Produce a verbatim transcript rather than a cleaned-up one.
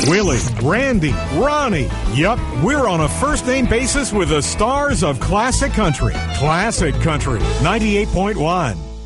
Willie, Randy, Ronnie. Yup, we're on a first-name basis with the stars of Classic Country. Classic Country, ninety-eight point one.